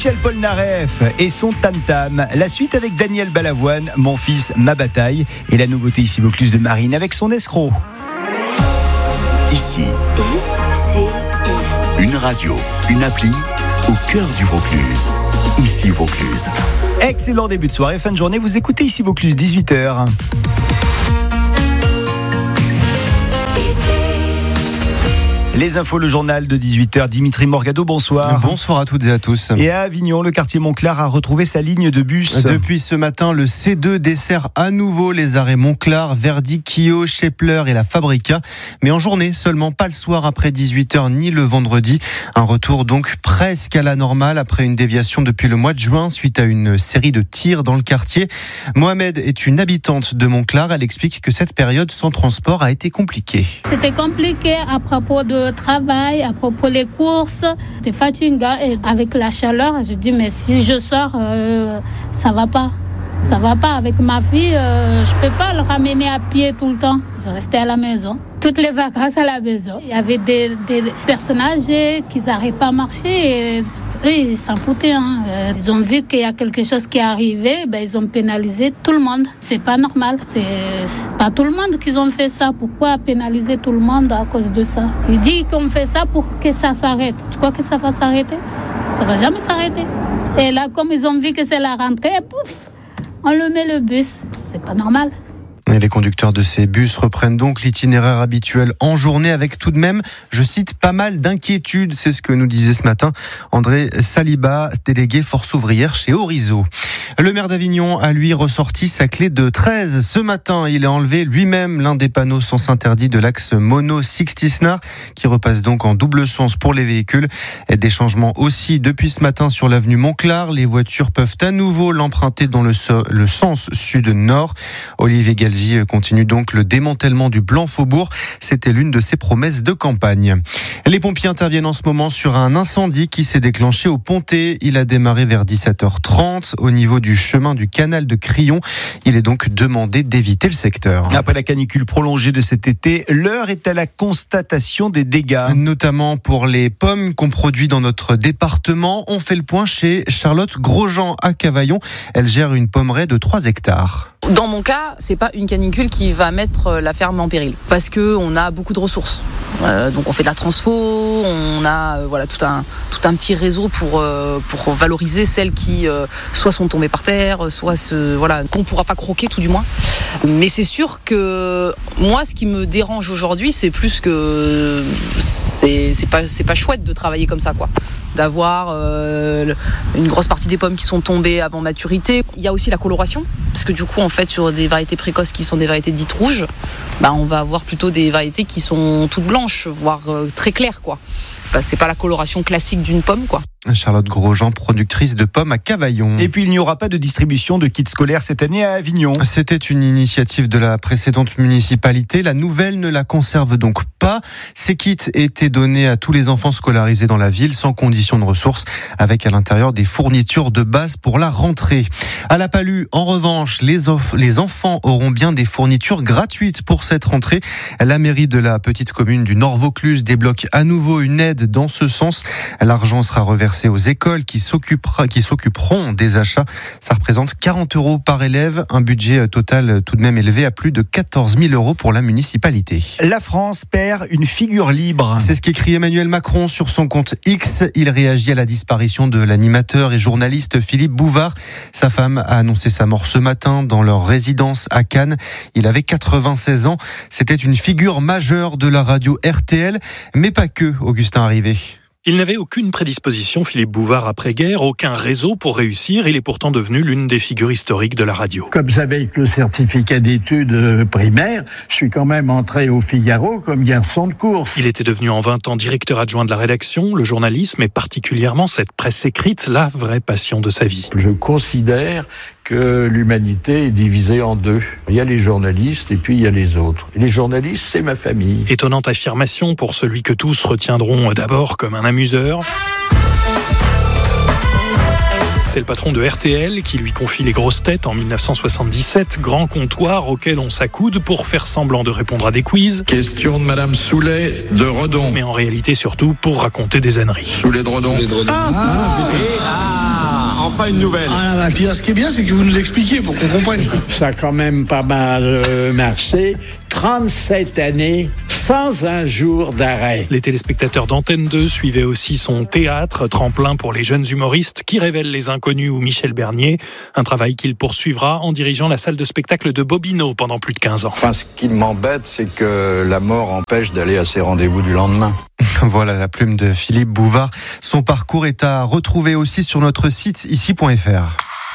Michel Polnareff et son Tam Tam. La suite avec Daniel Balavoine, Mon fils, ma bataille. Et la nouveauté ici Vaucluse de Marine avec son escroc. Ici, une radio, une appli au cœur du Vaucluse. Ici Vaucluse. Excellent début de soirée, fin de journée. Vous écoutez ici Vaucluse, 18h. Les infos, le journal de 18h. Dimitri Morgado, bonsoir. Bonsoir à toutes et à tous. Et à Avignon, le quartier Montclar a retrouvé sa ligne de bus. Depuis ce matin, le C2 dessert à nouveau les arrêts Montclar, Verdi, Kio, Schepler et la Fabrica. Mais en journée, seulement pas le soir après 18h ni le vendredi. Un retour donc presque à la normale après une déviation depuis le mois de juin suite à une série de tirs dans le quartier. Mohamed est une habitante de Montclar. Elle explique que cette période sans transport a été compliquée. C'était compliqué à propos de travail, à propos des courses, c'était fatigant et avec la chaleur, je dis mais si je sors, ça va pas. Ça va pas avec ma fille, je peux pas le ramener à pied tout le temps. Je restais à la maison. Toutes les vacances à la maison. Il y avait des personnes âgées qui n'arrivaient pas à marcher et ils s'en foutaient. Ils ont vu qu'il y a quelque chose qui est arrivé, ils ont pénalisé tout le monde. C'est pas normal. C'est pas tout le monde qui ont fait ça. Pourquoi pénaliser tout le monde à cause de ça? Il dit qu'on fait ça pour que ça s'arrête. Tu crois que ça va s'arrêter? Ça va jamais s'arrêter. Et là, comme ils ont vu que c'est la rentrée, pouf, on le met le bus. C'est pas normal. Et les conducteurs de ces bus reprennent donc l'itinéraire habituel en journée avec tout de même, je cite, pas mal d'inquiétudes. C'est ce que nous disait ce matin André Saliba, délégué force ouvrière chez Orizo. Le maire d'Avignon a lui ressorti sa clé de 13. Ce matin, il a enlevé lui-même l'un des panneaux sens interdit de l'axe Mono Sixtisnar qui repasse donc en double sens pour les véhicules. Et des changements aussi depuis ce matin sur l'avenue Montclar. Les voitures peuvent à nouveau l'emprunter dans le sens sud-nord. Olivier Galzi continue donc le démantèlement du Blanc-Faubourg. C'était l'une de ses promesses de campagne. Les pompiers interviennent en ce moment sur un incendie qui s'est déclenché au Pontet. Il a démarré vers 17h30 au niveau du chemin du canal de Crillon. Il est donc demandé d'éviter le secteur. Après la canicule prolongée de cet été, l'heure est à la constatation des dégâts. Notamment pour les pommes qu'on produit dans notre département. On fait le point chez Charlotte Grosjean à Cavaillon. Elle gère une pommeraie de 3 hectares. Dans mon cas, c'est pas une canicule qui va mettre la ferme en péril parce que on a beaucoup de ressources. Donc on fait de la transfo, on a tout un petit réseau pour valoriser celles qui soit sont tombées par terre, soit qu'on pourra pas croquer tout du moins. Mais c'est sûr que moi, ce qui me dérange aujourd'hui, c'est plus que c'est pas chouette de travailler comme ça, quoi. D'avoir une grosse partie des pommes qui sont tombées avant maturité. Il y a aussi la coloration, parce que du coup, en fait, sur des variétés précoces qui sont des variétés dites rouges, on va avoir plutôt des variétés qui sont toutes blanches, voire très claires, quoi. C'est pas la coloration classique d'une pomme, quoi. Charlotte Grosjean, productrice de pommes à Cavaillon. Et puis il n'y aura pas de distribution de kits scolaires cette année à Avignon. C'était une initiative de la précédente municipalité. La nouvelle ne la conserve donc pas. Ces kits étaient donnés à tous les enfants scolarisés dans la ville sans condition de ressources, avec à l'intérieur des fournitures de base pour la rentrée. À La Palue, en revanche, les enfants auront bien des fournitures gratuites pour cette rentrée. La mairie de la petite commune du Nord-Vaucluse débloque à nouveau une aide dans ce sens. L'argent sera reversé aux écoles qui s'occuperont des achats. Ça représente 40 € par élève, un budget total tout de même élevé à plus de 14 000 € pour la municipalité. La France perd une figure libre. C'est ce qu'écrit Emmanuel Macron sur son compte X. Il réagit à la disparition de l'animateur et journaliste Philippe Bouvard. Sa femme a annoncé sa mort ce matin dans leur résidence à Cannes. Il avait 96 ans. C'était une figure majeure de la radio RTL, mais pas que, Augustin Arrivé. Il n'avait aucune prédisposition, Philippe Bouvard, après-guerre, aucun réseau pour réussir. Il est pourtant devenu l'une des figures historiques de la radio. Comme j'avais le certificat d'études primaires, je suis quand même entré au Figaro comme garçon de course. Il était devenu en 20 ans directeur adjoint de la rédaction, le journalisme et particulièrement cette presse écrite, la vraie passion de sa vie. Je considère que l'humanité est divisée en deux. Il y a les journalistes et puis il y a les autres. Et les journalistes, c'est ma famille. Étonnante affirmation pour celui que tous retiendront d'abord comme un amuseur. C'est le patron de RTL qui lui confie les grosses têtes en 1977, grand comptoir auquel on s'accoude pour faire semblant de répondre à des quiz. Question de Madame Soulet de Redon. Mais en réalité surtout pour raconter des âneries. Soulet de Redon. enfin une nouvelle. Ah la vache, ce qui est bien, c'est que vous nous expliquez pour qu'on comprenne. Ça a quand même pas mal marché. 37 années sans un jour d'arrêt. Les téléspectateurs d'Antenne 2 suivaient aussi son théâtre, tremplin pour les jeunes humoristes qui révèlent Les Inconnus ou Michel Bernier. Un travail qu'il poursuivra en dirigeant la salle de spectacle de Bobino pendant plus de 15 ans. Enfin, ce qui m'embête, c'est que la mort empêche d'aller à ses rendez-vous du lendemain. Voilà la plume de Philippe Bouvard. Son parcours est à retrouver aussi sur notre site ici.fr.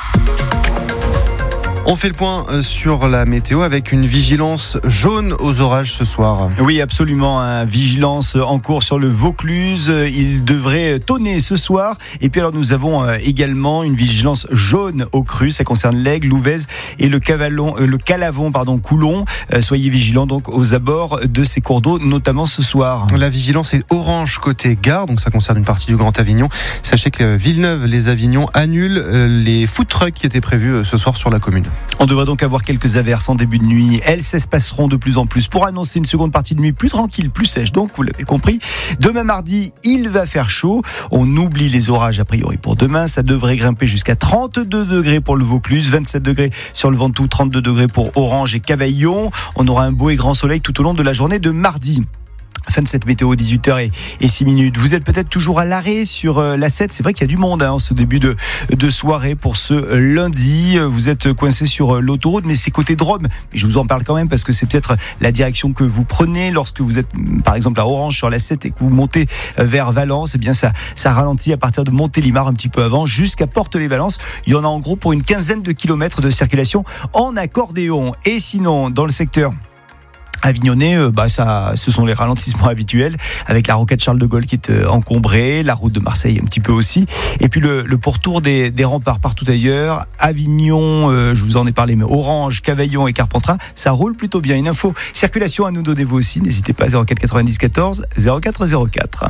On fait le point sur la météo avec une vigilance jaune aux orages ce soir. Oui, absolument. Vigilance en cours sur le Vaucluse. Il devrait tonner ce soir. Et puis alors nous avons également une vigilance jaune aux crues. Ça concerne l'Aigle, l'Ouvèze et le Calavon, Coulon. Soyez vigilants donc aux abords de ces cours d'eau, notamment ce soir. La vigilance est orange côté gare, donc ça concerne une partie du Grand Avignon. Sachez que Villeneuve-les-Avignon annule les food trucks qui étaient prévus ce soir sur la commune. On devrait donc avoir quelques averses en début de nuit. Elles s'espaceront de plus en plus pour annoncer une seconde partie de nuit plus tranquille, plus sèche. Donc, vous l'avez compris. Demain mardi, il va faire chaud. On oublie les orages a priori pour demain. Ça devrait grimper jusqu'à 32 degrés pour le Vaucluse, 27 degrés sur le Ventoux, 32 degrés pour Orange et Cavaillon. On aura un beau et grand soleil tout au long de la journée de mardi. Fin de cette météo, 18h06. Vous êtes peut-être toujours à l'arrêt sur la 7. C'est vrai qu'il y a du monde en ce début de soirée pour ce lundi. Vous êtes coincé sur l'autoroute, mais c'est côté Drôme. Mais je vous en parle quand même parce que c'est peut-être la direction que vous prenez lorsque vous êtes, par exemple, à Orange sur la 7 et que vous montez vers Valence. Eh bien, ça ralentit à partir de Montélimar un petit peu avant jusqu'à Porte-les-Valences. Il y en a en gros pour une quinzaine de kilomètres de circulation en accordéon. Et sinon, dans le secteur avignonnais, ce sont les ralentissements habituels avec la rocade Charles de Gaulle qui est encombrée, la route de Marseille un petit peu aussi, et puis le pourtour des remparts partout ailleurs. Avignon, je vous en ai parlé, mais Orange, Cavaillon et Carpentras, ça roule plutôt bien. Une info circulation à nous donner vous aussi, n'hésitez pas, 04 90 14 04 04.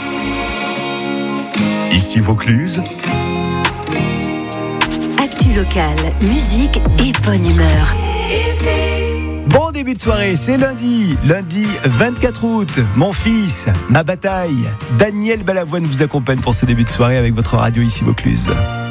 Ici Vaucluse. Actu locale, musique et bonne humeur. Bon début de soirée, c'est lundi 24 août. Mon fils, ma bataille. Daniel Balavoine vous accompagne pour ce début de soirée avec votre radio ici Vaucluse.